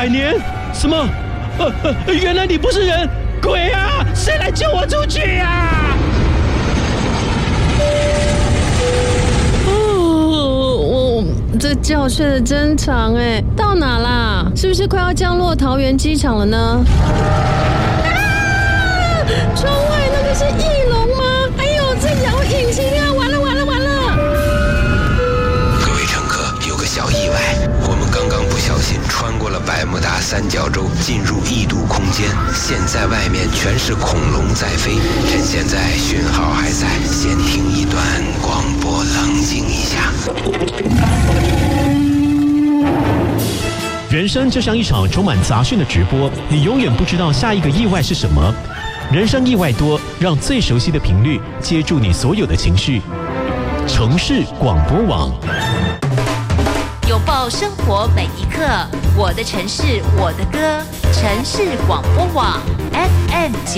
100年？什么？原来你不是人，鬼啊！谁来救我出去啊？ 这觉睡得真长哎，到哪啦？是不是快要降落桃园机场了呢？窗外那个是翼龙吗？哎呦，这摇引擎啊！完了！ 各位乘客，有个小意外，我们刚刚不小心穿过了百慕达三角洲，进入异度空间。现在外面全是恐龙在飞，趁现在讯号还在，先听一段广播，冷静一下。 人生就像一场充满杂讯的直播，你永远不知道下一个意外是什么。人生意外多，让最熟悉的频率接住你所有的情绪。城市广播网， 拥抱生活每一刻，我的城市，我的歌，城市广播网 FM